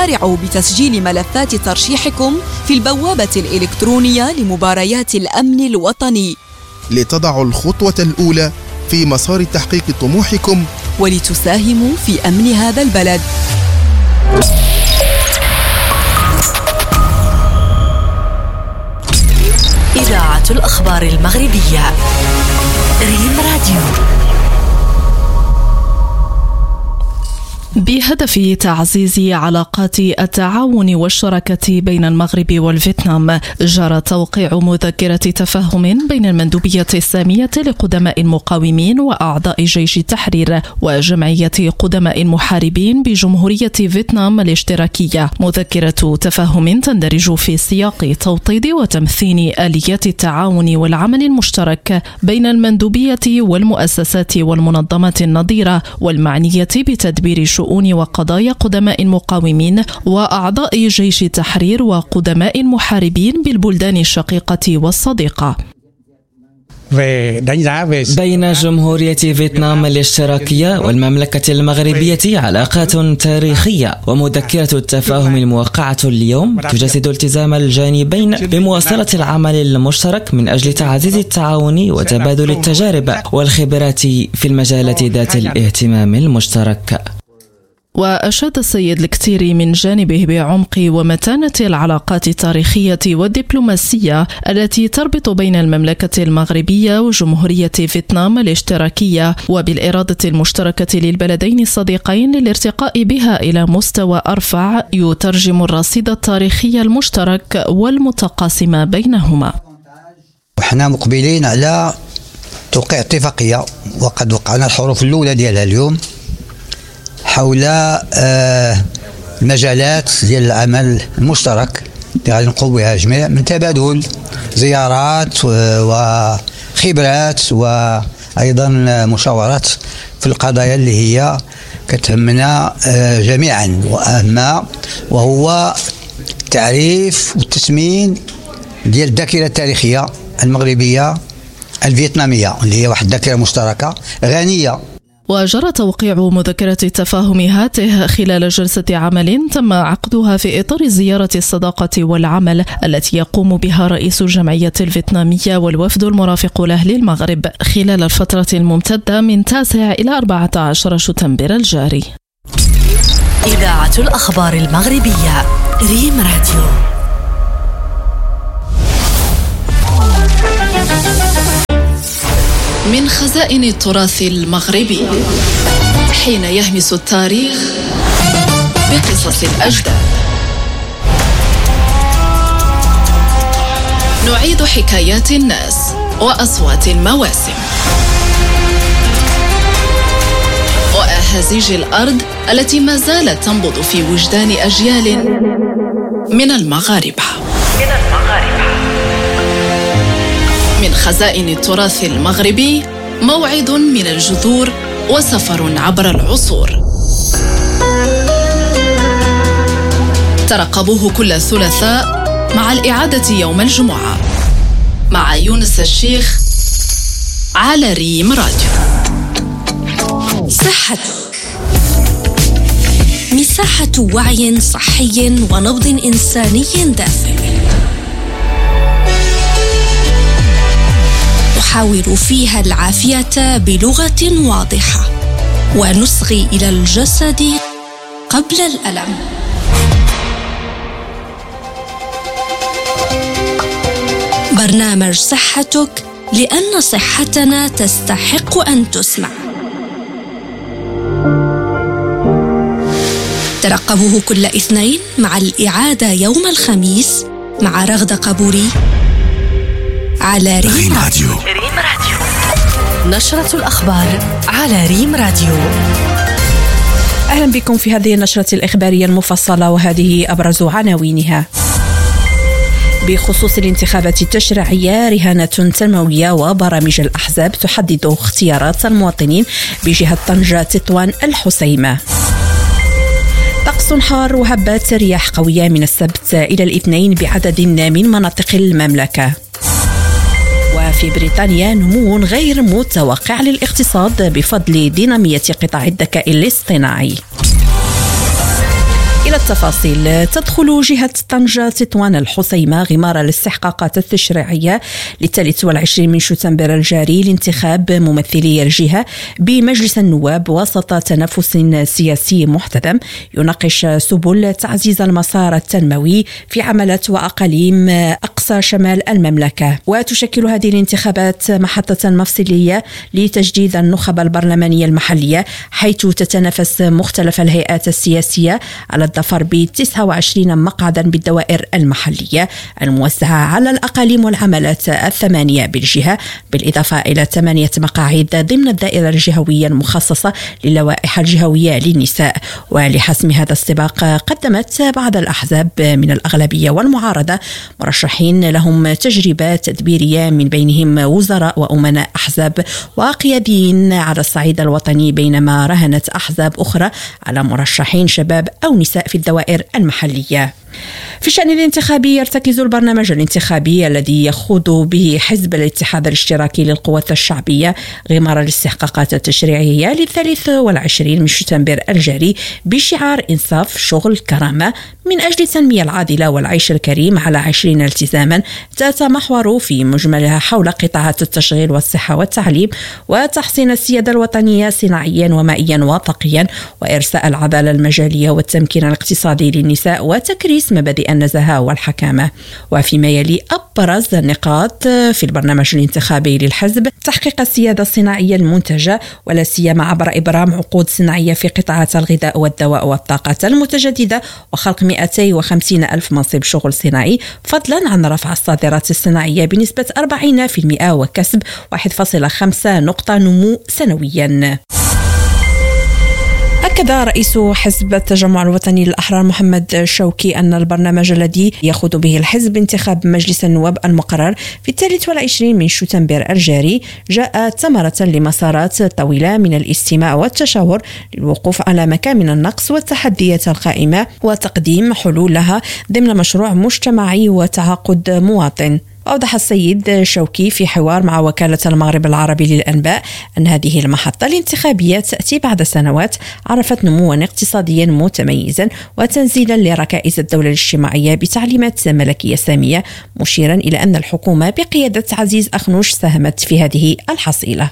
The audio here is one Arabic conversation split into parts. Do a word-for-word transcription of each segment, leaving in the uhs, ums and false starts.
سارعوا بتسجيل ملفات ترشيحكم في البوابة الإلكترونية لمباريات الأمن الوطني لتضعوا الخطوة الأولى في مسار تحقيق طموحكم ولتساهموا في أمن هذا البلد. إذاعة الأخبار المغربية ريم راديو. بهدف تعزيز علاقات التعاون والشراكة بين المغرب والفيتنام، جرى توقيع مذكرة تفاهم بين المندوبية السامية لقدماء المقاومين وأعضاء جيش التحرير وجمعية قدماء المحاربين بجمهورية فيتنام الاشتراكية. مذكرة تفاهم تندرج في سياق توطيد وتمثيل آليات التعاون والعمل المشترك بين المندوبية والمؤسسات والمنظمات النظيرة والمعنية بتدبير شؤون وقضايا قدماء المقاومين وأعضاء جيش التحرير وقدماء المحاربين بالبلدان الشقيقة والصديقة. بين جمهورية فيتنام الاشتراكية والمملكة المغربية علاقات تاريخية، ومذكرة التفاهم الموقعة اليوم تجسد التزام الجانبين بمواصلة العمل المشترك من أجل تعزيز التعاون وتبادل التجارب والخبرات في المجالات ذات الاهتمام المشترك. وأشاد السيد الكتيري من جانبه بعمق ومتانة العلاقات التاريخية والدبلوماسية التي تربط بين المملكة المغربية وجمهورية فيتنام الاشتراكية، وبالإرادة المشتركة للبلدين الصديقين للارتقاء بها إلى مستوى أرفع يترجم الرصيد التاريخي المشترك والمتقاسم بينهما. وحنا مقبلين على توقيع اتفاقية، وقد وقعنا الحروف الأولى ديالها اليوم حول المجالات ديال العمل المشترك اللي غادي نقوم بها جميع، من تبادل زيارات وخبرات وأيضا مشاورات في القضايا اللي هي كتهمنا جميعا، وأهمها وهو التعريف والتسمين ديال الذاكرة التاريخية المغربية الفيتنامية اللي هي واحد الذاكرة مشتركة غنية. وجرى توقيع مذكرة التفاهم هاته خلال جلسة عمل تم عقدها في إطار زيارة الصداقة والعمل التي يقوم بها رئيس الجمعية الفيتنامية والوفد المرافق له للمغرب خلال الفترة الممتدة من تاسع إلى أربعة عشر شتنبر الجاري. إذاعة الأخبار المغربية ريم راديو. من خزائن التراث المغربي، حين يهمس التاريخ بقصص الأجداد، نعيد حكايات الناس وأصوات المواسم وأهازيج الأرض التي ما زالت تنبض في وجدان أجيال من المغاربة. من خزائن التراث المغربي، موعد من الجذور وسفر عبر العصور. ترقبوه كل ثلاثاء مع الإعادة يوم الجمعة مع يونس الشيخ على ريم راديو. صحتك، مساحة وعي صحي ونبض إنساني دافئ، نحاور فيها العافية بلغة واضحة ونصغي إلى الجسد قبل الألم. برنامج صحتك، لأن صحتنا تستحق أن تسمع. ترقبوه كل اثنين مع الإعادة يوم الخميس مع رغدة قبوري على ريم راديو. ريم راديو، نشرة الأخبار على ريم راديو. أهلا بكم في هذه النشرة الإخبارية المفصلة، وهذه أبرز عناوينها. بخصوص الانتخابات التشريعية، رهانة تنموية وبرامج الأحزاب تحدد اختيارات المواطنين بجهة طنجة تطوان الحسيمة. طقس حار وهبات رياح قوية من السبت إلى الاثنين بعدد من مناطق المملكة. وفي بريطانيا، نمو غير متوقع للاقتصاد بفضل دينامية قطاع الذكاء الاصطناعي. إلى إلى التفاصيل. تدخل جهة طنجة تطوان الحسيمة غمار الاستحقاقات التشريعية للثالث والعشرين من شتنبر الجاري لانتخاب ممثلي الجهة بمجلس النواب وسط تنافس سياسي محتدم يناقش سبل تعزيز المسار التنموي في عملات وأقاليم أقصى شمال المملكة. وتشكل هذه الانتخابات محطة مفصلية لتجديد النخب البرلمانية المحلية، حيث تتنافس مختلف الهيئات السياسية على الظفر ب تسعة وعشرين مقعدا بالدوائر المحلية الموزعة على الأقاليم والعملات الثمانية بالجهة، بالإضافة إلى ثمانية مقاعد ضمن الدائرة الجهوية المخصصة للوائح الجهوية للنساء. ولحسم هذا السباق قدمت بعض الأحزاب من الأغلبية والمعارضة مرشحين لهم تجربة تدبيرية، من بينهم وزراء وأمناء أحزاب وقياديين على الصعيد الوطني، بينما رهنت أحزاب أخرى على مرشحين شباب أو نساء في الدوائر المحلية. في الشأن الانتخابي يرتكز البرنامج الانتخابي الذي يخوض به حزب الاتحاد الاشتراكي للقوات الشعبية غمار الاستحقاقات التشريعية للثالث والعشرين من شتنبر الجاري بشعار إنصاف شغل كرامة من أجل التنمية العادلة والعيش الكريم على عشرين التزاما، تتمحور في مجملها حول قطاعات التشغيل والصحة والتعليم وتحسين السيادة الوطنية صناعيا ومائيا وطاقيا، وإرساء العدالة المجالية والتمكين الاقتصادي للنساء وتكريس مبادئ النزاهة والحكامة. وفيما يلي أبرز النقاط في البرنامج الانتخابي للحزب تحقيق السيادة الصناعية المنتجة، ولا سيما عبر إبرام عقود صناعية في قطاعات الغذاء والدواء والطاقة المتجددة، وخلق مئتين وخمسين ألف منصب شغل صناعي، فضلا عن رفع الصادرات الصناعية بنسبة أربعين بالمئة وكسب واحد فاصلة خمسة نقطة نمو سنويا. أكد رئيس حزب التجمع الوطني للأحرار محمد شوكي أن البرنامج الذي يخوض به الحزب انتخاب مجلس النواب المقرر في الثالث والعشرين من شتنبر الجاري جاء ثمرة لمسارات طويلة من الاستماع والتشاور للوقوف على مكامن النقص والتحديات القائمة وتقديم حلول لها ضمن مشروع مجتمعي وتعاقد مواطن. أوضح السيد شوكي في حوار مع وكالة المغرب العربي للأنباء أن هذه المحطة الانتخابية تأتي بعد سنوات عرفت نموا اقتصاديا متميزا وتنزيلا لركائز الدولة الاجتماعية بتعليمات ملكية سامية، مشيرا إلى أن الحكومة بقيادة عزيز أخنوش ساهمت في هذه الحصيلة.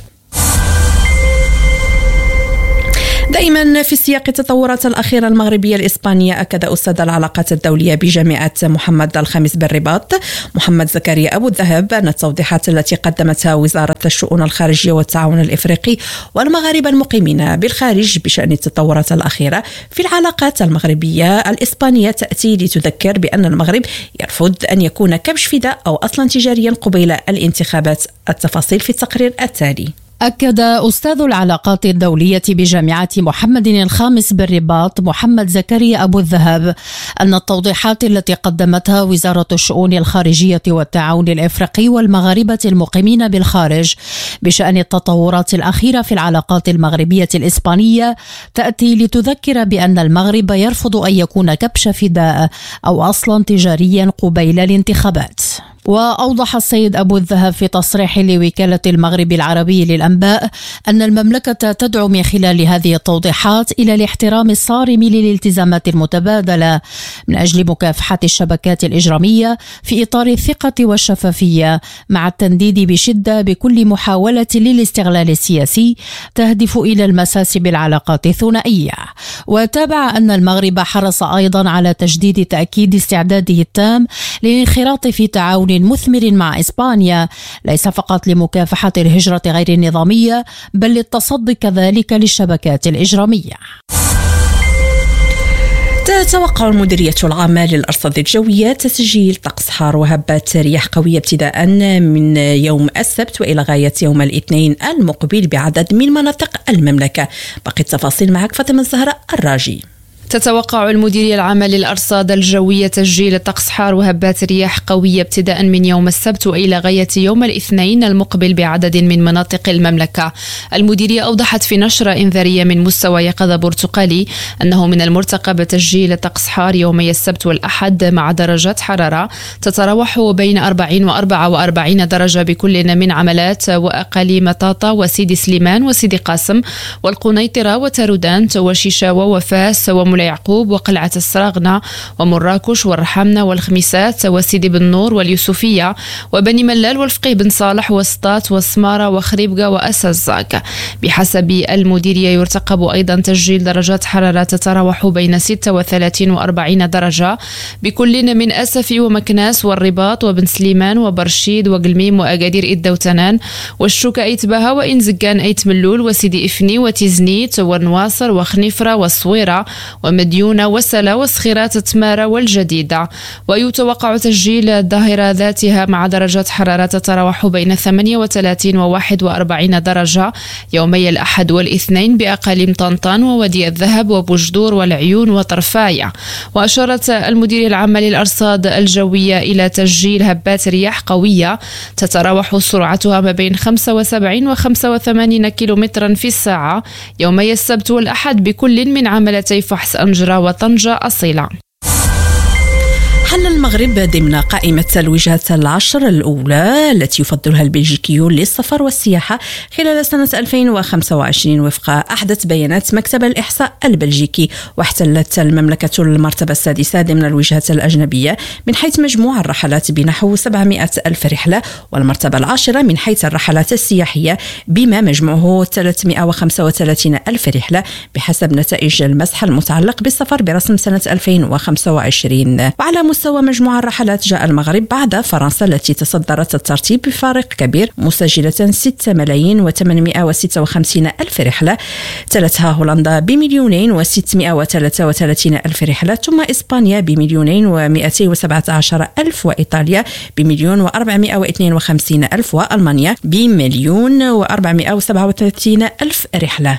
دائما في سياق التطورات الأخيرة المغربية الإسبانية، أكد أستاذ العلاقات الدولية بجامعة محمد الخامس بالرباط محمد زكريا أبو الذهب أن التوضيحات التي قدمتها وزارة الشؤون الخارجية والتعاون الإفريقي والمغاربة المقيمين بالخارج بشأن التطورات الأخيرة في العلاقات المغربية الإسبانية تأتي لتذكر بأن المغرب يرفض أن يكون كبش فداء أو أصلا تجاريا قبيل الانتخابات. التفاصيل في التقرير التالي. أكد أستاذ العلاقات الدولية بجامعة محمد الخامس بالرباط محمد زكريا أبو الذهب أن التوضيحات التي قدمتها وزارة الشؤون الخارجية والتعاون الإفريقي والمغاربة المقيمين بالخارج بشأن التطورات الأخيرة في العلاقات المغربية الإسبانية تأتي لتذكر بأن المغرب يرفض أن يكون كبش فداء أو أصلا تجاريا قبيل الانتخابات. وأوضح السيد أبو الذهب في تصريح لوكالة المغرب العربي للأنباء أن المملكة تدعو من خلال هذه التوضيحات إلى الاحترام الصارم للالتزامات المتبادلة من أجل مكافحة الشبكات الإجرامية في إطار الثقة والشفافية، مع التنديد بشدة بكل محاولة للاستغلال السياسي تهدف إلى المساس بالعلاقات الثنائية. وتابع أن المغرب حرص أيضا على تجديد تأكيد استعداده التام للانخراط في تعاون مثمر مع إسبانيا، ليس فقط لمكافحة الهجرة غير النظامية بل للتصدي كذلك للشبكات الإجرامية. تتوقع المديرية العامة للأرصاد الجوية تسجيل طقس حار وهبات رياح قوية ابتداء من يوم السبت وإلى غاية يوم الاثنين المقبل بعدد من مناطق المملكة. باقي التفاصيل معك فاطمة الزهراء الراجي. تتوقع المديرية العامة للأرصاد الجوية تسجيل طقس حار وهبات رياح قوية ابتداء من يوم السبت وإلى غاية يوم الاثنين المقبل بعدد من مناطق المملكة. المديرية أوضحت في نشرة إنذارية من مستوى يقظة برتقالي أنه من المرتقب تسجيل طقس حار يومي السبت والأحد مع درجات حرارة تتراوح بين أربعين وأربعة وأربعين درجة بكل من عملات وأقاليم طاطا وسيدي سليمان وسيدي قاسم والقنيطرة وتارودانت وشيشاوة وفاس وملايين يعقوب وقلعة السراغنة ومراكش والرحمنة والخميسات وسيدي بن نور واليوسفية وبني ملال والفقيه بن صالح وسطات وسمارة وخريبقة وأسزاك. بحسب المديرية يرتقب أيضا تسجيل درجات حرارة تتراوح بين ستة وثلاثين وأربعين درجة بكل من أسفي ومكناس والرباط وبن سليمان وبرشيد وقلميم وأقادير إدة وتنان والشوكة أيتبها وإن زقان أيت ملول وسيدي إفني وتيزنيت ونواصر وخنيفرة والصويرة ومديونة وسلا وسخيرات تمارة والجديدة. ويتوقع تسجيل الظاهرة ذاتها مع درجات حرارة تتراوح بين ثمانية وثلاثين وواحد وأربعين درجة يومي الأحد والاثنين بأقاليم طنطان وودي الذهب وبوجدور والعيون وطرفاية. وأشارت المديرية العامة للأرصاد الجوية إلى تسجيل هبات رياح قوية تتراوح سرعتها ما بين خمسة وسبعين وخمسة وثمانين كيلومترا في الساعة يومي السبت والأحد بكل من عملتي فحص أنجرة وطنجة أصيلة. حل المغرب ضمن قائمة الوجهات العشر الأولى التي يفضلها البلجيكيون للسفر والسياحة خلال سنة ألفين وخمسة وعشرين وفق أحدث بيانات مكتب الإحصاء البلجيكي. واحتلت المملكة المرتبة السادسة ضمن الوجهات الأجنبية من حيث مجموع الرحلات بنحو سبعمائة ألف رحلة، والمرتبة العاشرة من حيث الرحلات السياحية بما مجموعه ثلاثمائة وخمسة وثلاثين ألف رحلة بحسب نتائج المسح المتعلق بالسفر برسم سنة ألفين وخمسة وعشرين. وعلى مستوى مجموع الرحلات جاء المغرب بعد فرنسا التي تصدرت الترتيب بفارق كبير مسجلة ستة ملايين وثمانمائة وستة وخمسين ألف رحلة، تلتها هولندا بمليونين وستمائة وثلاثة وثلاثين ألف رحلة، ثم إسبانيا بمليونين ومائتين وسبعة عشر ألف، وإيطاليا بمليون وأربعمائة واثنين وخمسين ألف، وألمانيا بمليون وأربعمائة وسبعة وثلاثين ألف رحلة.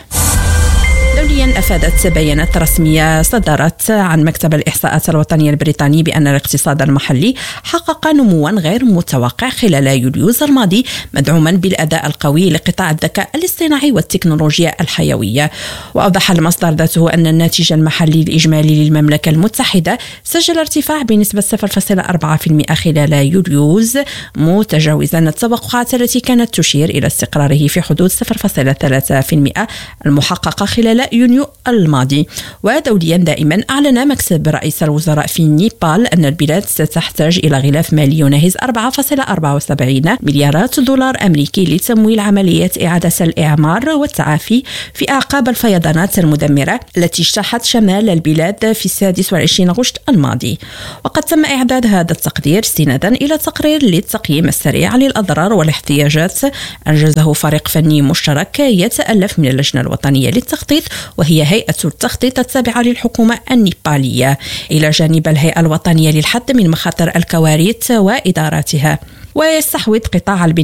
دوليا أفادت بيانات رسمية صدرت عن مكتب الإحصاءات الوطني البريطاني بأن الاقتصاد المحلي حقق نموا غير متوقع خلال يوليوز الماضي مدعوما بالأداء القوي لقطاع الذكاء الاصطناعي والتكنولوجيا الحيوية. وأوضح المصدر ذاته أن الناتج المحلي الإجمالي للمملكة المتحدة سجل ارتفاع بنسبة صفر فاصلة أربعة بالمئة خلال يوليوز، متجاوزا التوقعات التي كانت تشير إلى استقراره في حدود صفر فاصلة ثلاثة بالمئة المحققة خلال يونيو الماضي. ودوليا دائما أعلن مكتب رئيس الوزراء في نيبال أن البلاد ستحتاج إلى غلاف مالي يناهز أربعة فاصلة أربعة وسبعين مليارات دولار أمريكي لتمويل عمليات إعادة الإعمار والتعافي في أعقاب الفيضانات المدمرة التي اجتاحت شمال البلاد في السادس والعشرين غشت الماضي. وقد تم إعداد هذا التقدير استنادا إلى تقرير للتقييم السريع للأضرار والاحتياجات أنجزه فريق فني مشترك يتألف من اللجنة الوطنية للتخطيط وهي هيئة التخطيط التابعة للحكومة النيبالية إلى جانب الهيئة الوطنية للحد من مخاطر الكوارث وإداراتها. ويستحوذ قطاع البناء